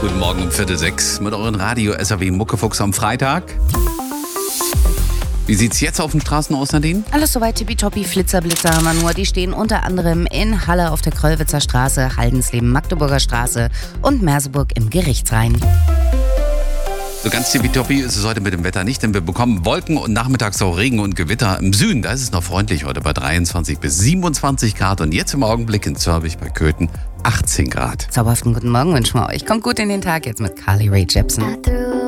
Guten Morgen um 5:45 mit euren Radio-SAW Muckefuchs am Freitag. Wie sieht's jetzt auf den Straßen aus, Nadine? Alles soweit tippitoppi, Flitzer haben wir nur. Die stehen unter anderem in Halle auf der Kröllwitzer Straße, Haldensleben, Magdeburger Straße und Merseburg im Gerichtsrhein. So ganz tippitoppi ist es heute mit dem Wetter nicht, denn wir bekommen Wolken und nachmittags auch Regen und Gewitter. Im Süden, da ist es noch freundlich heute bei 23 bis 27 Grad und jetzt im Augenblick in Zörwig bei Köthen 18 Grad. Zauberhaften guten Morgen wünschen wir euch. Kommt gut in den Tag jetzt mit Carly Rae Jepsen.